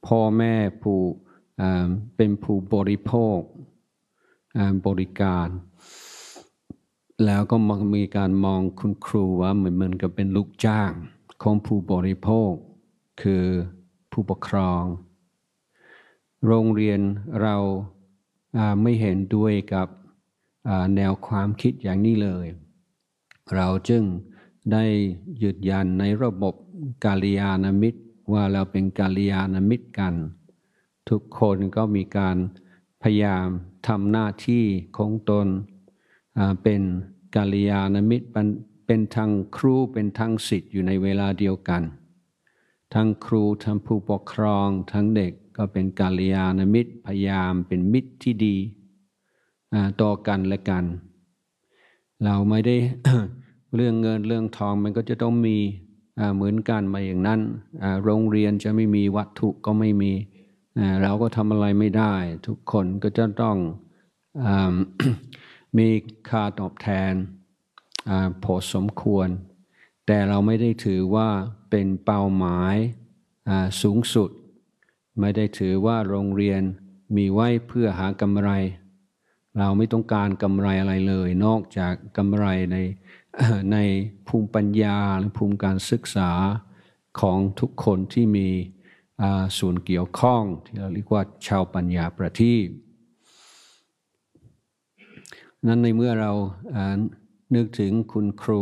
พ่อแม่ผู้เป็นผู้บริโภคบริการแล้วก็มีการมองคุณครูว่าเหมือนกับเป็นลูกจ้างของผู้บริโภคคือผู้ปกครองโรงเรียนเราไม่เห็นด้วยกับแนวความคิดอย่างนี้เลยเราจึงได้ยืนยันในระบบกัลยาณมิตรว่าเราเป็นกัลยาณมิตรกันทุกคนก็มีการพยายามทำหน้าที่ของตนเป็นกัลยาณมิตรเป็นทั้งครูเป็นทั้งศิษย์อยู่ในเวลาเดียวกันทั้งครูทั้งผู้ปกครองทั้งเด็กก็เป็นกัลยาณมิตรพยายามเป็นมิตรที่ดีต่อกันและกันเราไม่ได้ เรื่องเงินเรื่องทองมันก็จะต้องมีเหมือนกันมาอย่างนั้นโรงเรียนจะไม่มีวัตถุก็ไม่มีเราก็ทำอะไรไม่ได้ทุกคนก็จะต้อง มีค่าตอบแทนพอสมควรแต่เราไม่ได้ถือว่าเป็นเป้าหมายสูงสุดไม่ได้ถือว่าโรงเรียนมีไว้เพื่อหากำไรเราไม่ต้องการกำไรอะไรเลยนอกจากกำไรในภูมิปัญญาหรือภูมิการศึกษาของทุกคนที่มีส่วนเกี่ยวข้องที่เราเรียกว่าชาวปัญญาประทีปนั้นในเมื่อเรานึกถึงคุณครู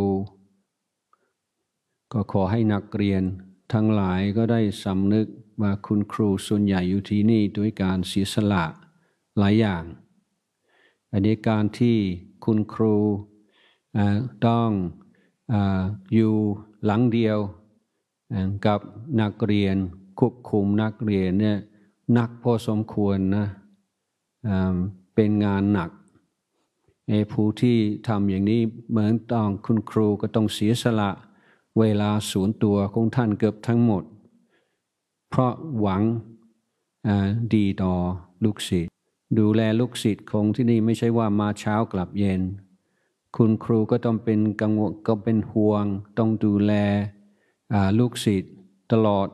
ก็ขอให้นักเรียนทั้งหลายก็ได้สำนึกว่าคุณครูส่วนใหญ่อยู่ที่นี่ด้วยการเสียสละหลายอย่างอันนี้การที่คุณครูต้องอยู่หลังเดียวกับนักเรียนควบคุมนักเรียนเนี่ยหนักพอสมควรนะเป็นงานหนักผู้ที่ทำอย่างนี้เหมือนต้องคุณครูก็ต้องเสียสละเวลาส่วนตัวของท่านเกือบทั้งหมดเพราะหวังดีต่อลูกศิษย์ดูแลลูกศิษย์ของที่นี่ไม่ใช่ว่ามาเช้ากลับเย็นคุณครูก็ต้องเป็นกังวลก็เป็นห่วงต้องดูแลลูกศิษย์ตลอด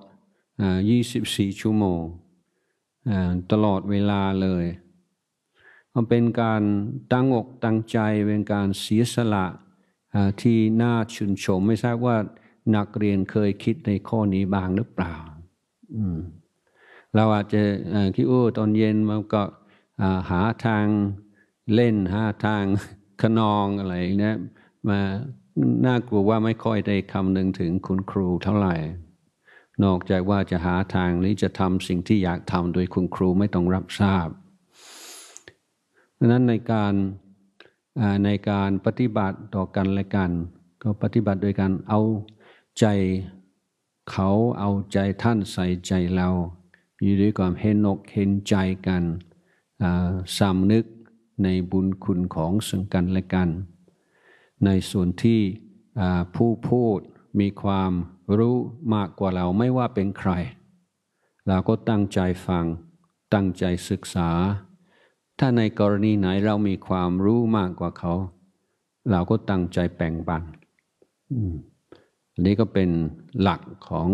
24 ชั่วโมงตลอดเวลาเลยมันเป็นการตั้งอกตั้งใจเป็นการเสียสละที่น่าชื่นชมไม่ทราบว่านักเรียนเคยคิดในข้อนี้บ้างหรือเปล่าเราอาจจะคิดตอนเย็นมันก็หาทางเล่นหาทางขนองอะไรเนี่ยมาน่ากลัวว่าไม่ค่อยได้คำนึงถึงคุณครูเท่าไหร่นอกจากว่าจะหาทางหรือจะทำสิ่งที่อยากทำโดยคุณครูไม่ต้องรับทราบดังนั้นในการปฏิบัติต่อกันและกันก็ปฏิบัติโดยการเอาใจเขาเอาใจท่านใส่ใจเราอยู่ด้วยความเห็นอกเห็นใจกันสำนึกในบุญคุณของซึ่งกันและกันในส่วนที่ผู้พูดมีความรู้มากกว่าเราไม่ว่าเป็นใครเราก็ตั้งใจฟังตั้งใจศึกษาถ้าในกรณีไหนเรามีความรู้มากกว่าเขาเราก็ตั้งใจแบ่งปันอันนี้ก็เป็นหลักของ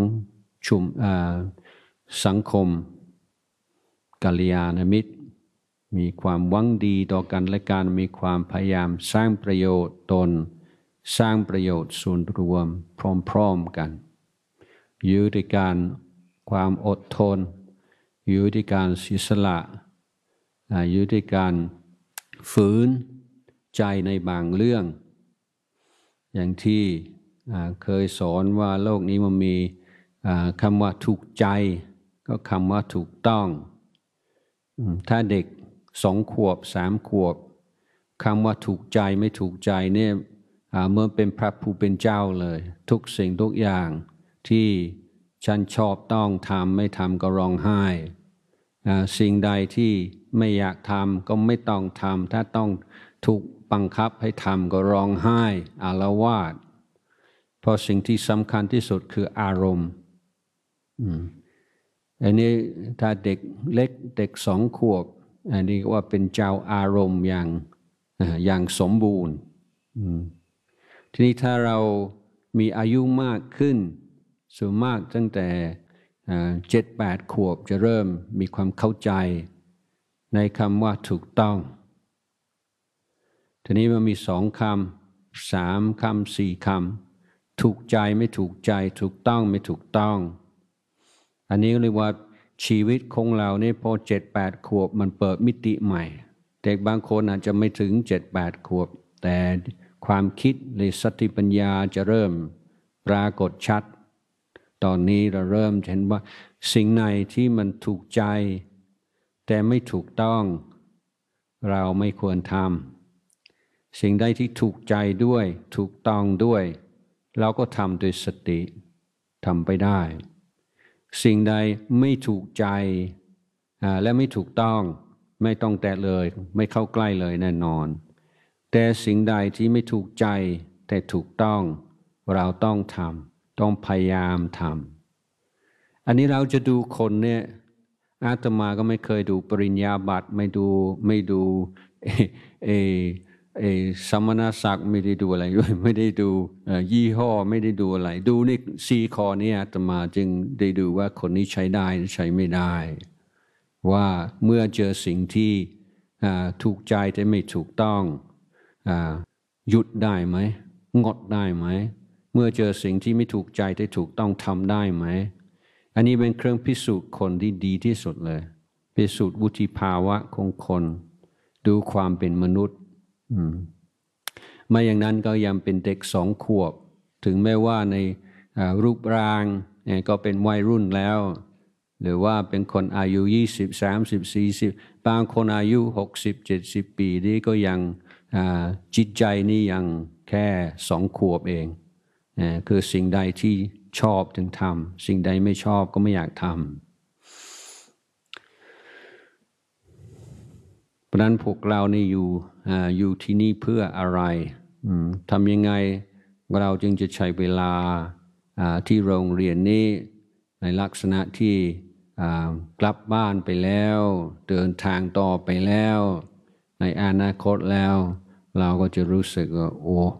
สังคมกัลยาณมิตรมีความหวังดีต่อกันและกันมีความพยายามสร้างประโยชน์ตนสร้างประโยชน์ส่วนรวมพร้อมๆกันอยู่ด้วยการความอดทนอยู่ด้วยการเสียสละอยู่ด้วยการฝืนใจในบางเรื่องอย่างที่เคยสอนว่าโลกนี้มันมีคำว่าถูกใจก็คำว่าถูกต้องถ้าเด็ก2 ขวบ 3 ขวบคำว่าถูกใจไม่ถูกใจเนี่ยเมื่อเป็นพระผู้เป็นเจ้าเลยทุกสิ่งทุกอย่างที่ฉันชอบต้องทำไม่ทำก็ร้องไห้สิ่งใดที่ไม่อยากทำก็ไม่ต้องทำถ้าต้องถูกบังคับให้ทำก็ร้องไห้อาละวาดเพราะสิ่งที่สำคัญที่สุดคืออารมณ์อันนี้ถ้าเด็กเล็กเด็ก2 ขวบอันนี้ว่าเป็นเจ้าอารมณ์อย่างสมบูรณ์ทีนี้ถ้าเรามีอายุมากขึ้นส่วนมากตั้งแต่ 7-8 ขวบจะเริ่มมีความเข้าใจในคำว่าถูกต้องทีนี้มันมี2 คำ 3 คำ 4 คำถูกใจไม่ถูกใจถูกต้องไม่ถูกต้องอันนี้เรียกว่าชีวิตของเราเนี่ยพอ 7-8 ขวบมันเปิดมิติใหม่เด็กบางคนอาจจะไม่ถึง 7-8 ขวบแต่ความคิดหรือสติปัญญาจะเริ่มปรากฏชัดตอนนี้เราเริ่มเห็นว่าสิ่งไหนที่มันถูกใจแต่ไม่ถูกต้องเราไม่ควรทำสิ่งใดที่ถูกใจด้วยถูกต้องด้วยเราก็ทำด้วยสติทำไปได้สิ่งใดไม่ถูกใจและไม่ถูกต้องไม่ต้องแตะเลยไม่เข้าใกล้เลยแน่นอนแต่สิ่งใดที่ไม่ถูกใจแต่ถูกต้องเราต้องทำต้องพยายามทำอันนี้เราจะดูคนเนี่ยอาตมาก็ไม่เคยดูปริญญาบัตรไม่ดูสมณศักดิ์ไม่ได้ดูอะไรด้วยไม่ได้ดูยี่ห้อไม่ได้ดูอะไรดูนี่4 ข้อนี้อาตมาจึงได้ดูว่าคนนี้ใช้ได้ใช้ไม่ได้ว่าเมื่อเจอสิ่งที่ถูกใจแต่ไม่ถูกต้องหยุดได้ไหมงดได้ไหมเมื่อเจอสิ่งที่ไม่ถูกใจแต่ถูกต้องทำได้ไหมอันนี้เป็นเครื่องพิสูจน์คนที่ดีที่สุดเลยพิสูจน์วุฒิภาวะของคนดูความเป็นมนุษย์ไม่อย่างนั้นก็ยังเป็นเด็ก2 ขวบถึงแม้ว่าในรูปร่างก็เป็นวัยรุ่นแล้วหรือว่าเป็นคนอายุ20 30 40บางคนอายุ60 70 ปีนี่ก็ยังจิตใจนี่ยังแค่2 ขวบเองคือสิ่งใดที่ชอบถึงทำสิ่งใดไม่ชอบก็ไม่อยากทำเพราะนั้นพวกเรานี่อยู่ที่นี่เพื่ออะไรทำยังไงเราจึงจะใช้เวลาที่โรงเรียนนี้ในลักษณะที่กลับบ้านไปแล้วเดินทางต่อไปแล้วในอนาคตแล้วเราก็จะรู้สึกว่าโอ้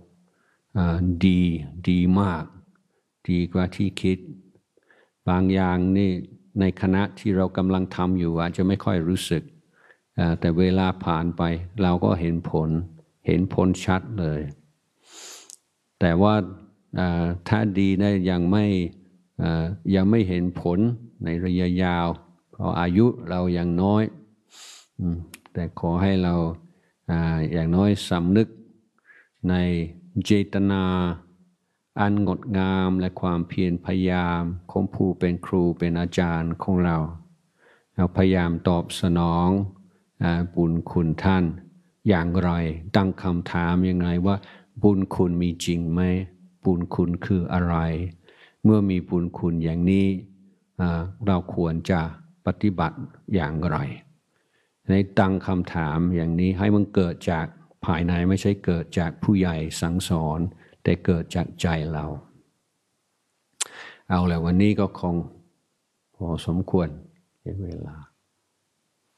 ดีมากดีกว่าที่คิดบางอย่างนี่ในคณะที่เรากำลังทำอยู่อาจจะไม่ค่อยรู้สึกแต่เวลาผ่านไปเราก็เห็นผลชัดเลยแต่ว่าถ้าดีนะยังไม่เห็นผลในระยะยาวเพราะอายุเรายังน้อยแต่ขอให้เราอย่างน้อยสำนึกในเจตนาอันงดงามและความเพียรพยายามของผู้เป็นครูเป็นอาจารย์ของเราพยายามตอบสนองบุญคุณท่านอย่างไรตั้งคำถามยังไงว่าบุญคุณมีจริงไหมบุญคุณคืออะไรเมื่อมีบุญคุณอย่างนี้เราควรจะปฏิบัติอย่างไรในตั้งคำถามอย่างนี้ให้มันเกิดจากภายในไม่ใช่เกิดจากผู้ใหญ่สั่งสอนแต่เกิดจากใจเราเอาแหละวันนี้ก็คงพอสมควรเวลา